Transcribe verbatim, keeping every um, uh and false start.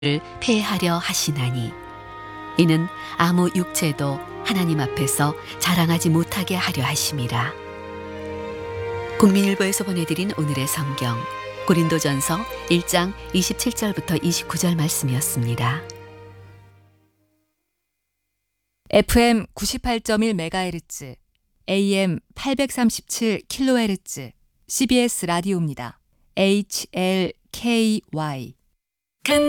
를 폐하려 하시나니 이는 아무 육체도 하나님 앞에서 자랑하지 못하게 하려 하심이라. 국민일보에서 보내드린 오늘의 성경 고린도전서 일 장 이십칠 절부터 이십구 절 말씀이었습니다. 에프엠 구십팔 점 일 메가헤르츠, 에이엠 팔백삼십칠 킬로헤르츠, 씨비에스 라디오입니다. 에이치엘케이와이